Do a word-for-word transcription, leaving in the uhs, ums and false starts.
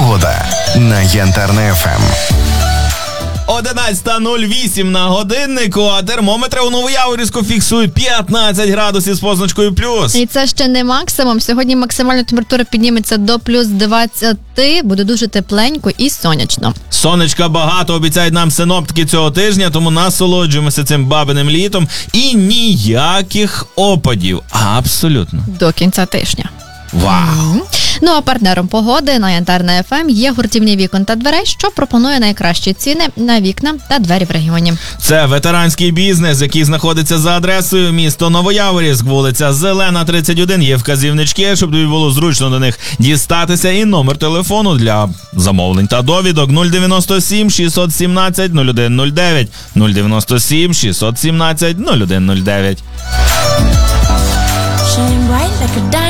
Погода на Янтарне еф ем. одинадцята нуль вісім на годиннику, а термометри у Новояворівську фіксують п'ятнадцять градусів з позначкою плюс. І це ще не максимум. Сьогодні максимальна температура підніметься до плюс двадцять. Буде дуже тепленько і сонячно. Сонечка багато обіцяють нам синоптики цього тижня, тому насолоджуємося цим бабиним літом. І ніяких опадів. Абсолютно. До кінця тижня. Вау! Ну а партнером погоди на Янтарне еф ем є гуртівня вікон та дверей, що пропонує найкращі ціни на вікна та двері в регіоні. Це ветеранський бізнес, який знаходиться за адресою місто Новояворівськ, вулиця Зелена, тридцять один. Є вказівнички, щоб тобі було зручно до них дістатися, і номер телефону для замовлень та довідок нуль дев'яносто сім шістсот сімнадцять нуль один нуль дев'ять нуль дев'яносто сім шістсот сімнадцять нуль один нуль дев'ять. Shine bright like a diamond.